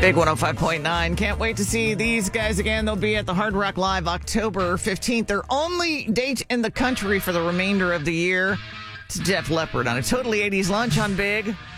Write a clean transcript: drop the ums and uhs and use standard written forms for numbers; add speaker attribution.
Speaker 1: Big 105.9. Can't wait to see these guys again. They'll be at the Hard Rock Live October 15th. Their only date in the country for the remainder of the year. It's Def Leppard on a Totally 80s lunch on Big